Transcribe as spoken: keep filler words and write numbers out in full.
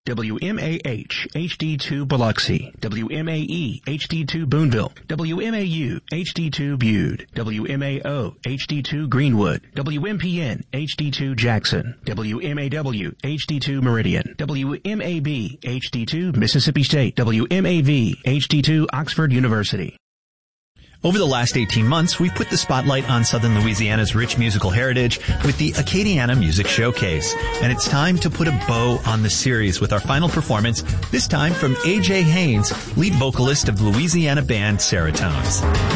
W M A H H D two Biloxi, W M A E H D two Boonville, W M A U H D two Bude, W M A O H D two Greenwood, W M P N H D two Jackson, W M A W H D two Meridian, W M A B H D two Mississippi State, W M A V H D two Oxford University. Over the last eighteen months, we've put the spotlight on Southern Louisiana's rich musical heritage with the Acadiana Music Showcase. And it's time to put a bow on the series with our final performance, this time from A J Haynes, lead vocalist of Louisiana band Seratones.